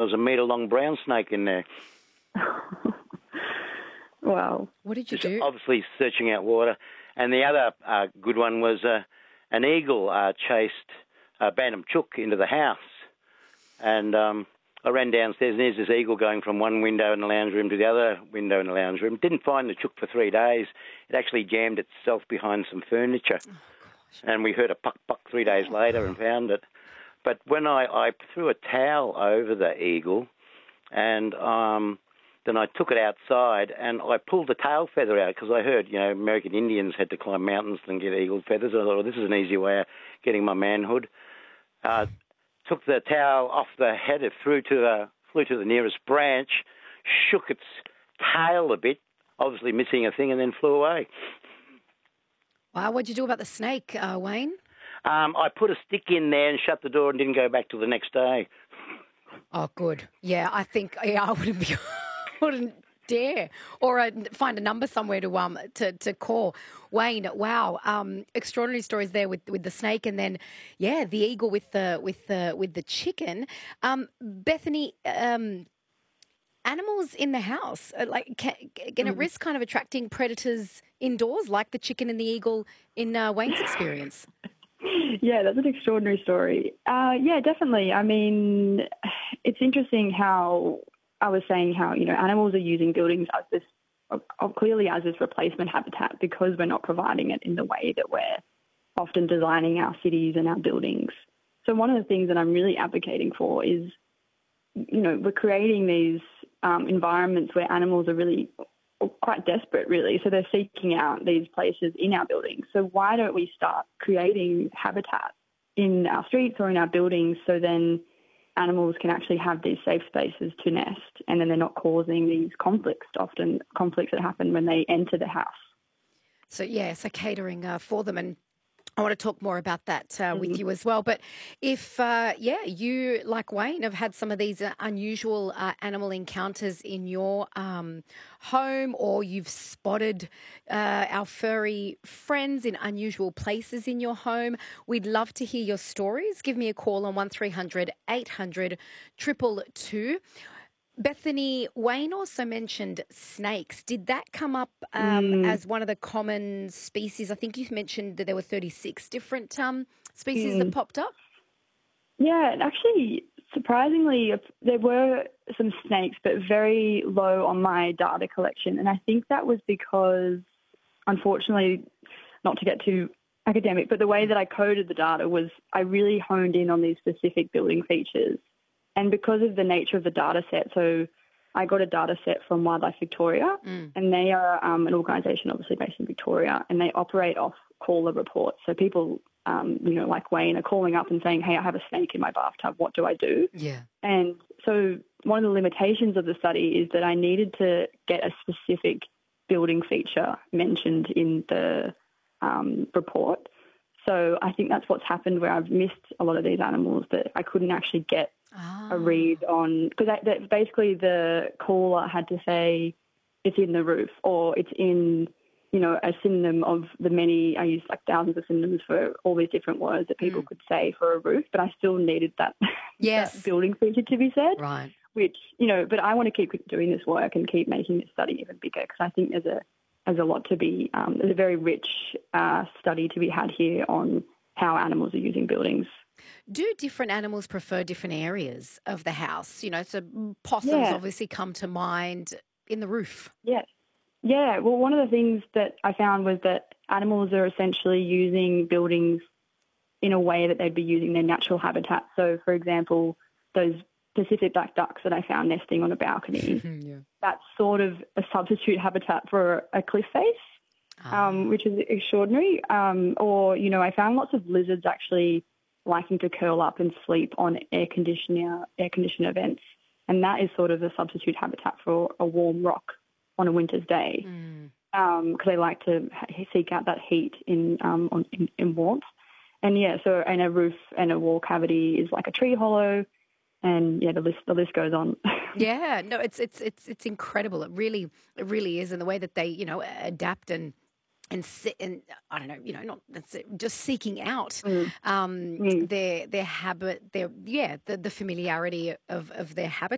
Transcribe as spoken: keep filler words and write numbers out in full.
was a metre-long brown snake in there. Wow. What did you Just do? obviously searching out water. And the other uh, good one was uh, an eagle uh, chased a bantam chook into the house. And um, I ran downstairs, and there's this eagle going from one window in the lounge room to the other window in the lounge room. Didn't find the chook for three days. It actually jammed itself behind some furniture. Oh, gosh. And we heard a puck-puck three days later and found it. But when I, I threw a towel over the eagle, and um, then I took it outside, and I pulled the tail feather out because I heard, you know, American Indians had to climb mountains and get eagle feathers. I thought, well, this is an easy way of getting my manhood. Uh, took the towel off the head, it flew to the, flew to the nearest branch, shook its tail a bit, obviously missing a thing, and then flew away. Wow, what'd you do about the snake, uh, Wayne? Um, I put a stick in there and shut the door and didn't go back till the next day. Oh, good. Yeah, I think yeah, I wouldn't be, wouldn't dare, or uh, find a number somewhere to um to, to call. Wayne, wow, um, extraordinary stories there with, with the snake, and then yeah, the eagle with the with the with the chicken. Um, Bethany, um, animals in the house, uh, like can, can it Mm. risk kind of attracting predators indoors, like the chicken and the eagle in uh, Wayne's experience? Yeah, that's an extraordinary story. Uh, yeah, definitely. I mean, it's interesting how I was saying how, you know, animals are using buildings as this, uh, clearly as this replacement habitat because we're not providing it in the way that we're often designing our cities and our buildings. So one of the things that I'm really advocating for is, you know, we're creating these um, environments where animals are really quite desperate, really. So they're seeking out these places in our buildings. So why don't we start creating habitat in our streets or in our buildings so then animals can actually have these safe spaces to nest, and then they're not causing these conflicts, often conflicts that happen when they enter the house. So, yeah, so catering uh, for them, and I want to talk more about that uh, with Mm. you as well. But if, uh, yeah, you, like Wayne, have had some of these uh, unusual uh, animal encounters in your um, home, or you've spotted uh, our furry friends in unusual places in your home, we'd love to hear your stories. Give me a call on one three hundred eight hundred two two two. Bethany, Wayne also mentioned snakes. Did that come up um, Mm. as one of the common species? I think you mentioned that there were thirty-six different um, species Mm. that popped up. Yeah, and actually, surprisingly, there were some snakes, but very low on my data collection. And I think that was because, unfortunately, not to get too academic, but the way that I coded the data was I really honed in on these specific building features. And because of the nature of the data set, so I got a data set from Wildlife Victoria, Mm. and they are um, an organisation obviously based in Victoria, and they operate off caller reports. So people, um, you know, like Wayne, are calling up and saying, hey, I have a snake in my bathtub, what do I do? Yeah. And so one of the limitations of the study is that I needed to get a specific building feature mentioned in the um, report. So I think that's what's happened where I've missed a lot of these animals that I couldn't actually get Ah. a read on, because that, that basically the caller had to say it's in the roof or it's in, you know, a synonym of the many, I used like thousands of synonyms for all these different words that people Mm. could say for a roof, but I still needed that, Yes. that building feature to be said, Right. which, you know, but I want to keep doing this work and keep making this study even bigger because I think there's a, there's a lot to be, um, there's a very rich uh, study to be had here on how animals are using buildings. Do different animals prefer different areas of the house? You know, so possums Yeah. obviously come to mind in the roof. Yeah. Yeah. Well, one of the things that I found was that animals are essentially using buildings in a way that they'd be using their natural habitat. So, for example, those Pacific black ducks that I found nesting on a balcony, Yeah. that's sort of a substitute habitat for a cliff face, Ah. um, which is extraordinary. Um, or, you know, I found lots of lizards actually liking to curl up and sleep on air conditioner air conditioner vents, and that is sort of a substitute habitat for a warm rock on a winter's day, Mm. because they like to ha- seek out that heat in, um, on, in in warmth. And yeah, so and a roof and a wall cavity is like a tree hollow, and yeah, the list the list goes on. Yeah, no, it's it's it's it's incredible. It really it really is, and the way that they you know adapt and and sit and I don't know, you know, not that's it, just seeking out Mm. um, Mm. their their habit, their yeah, the the familiarity of of their habitat.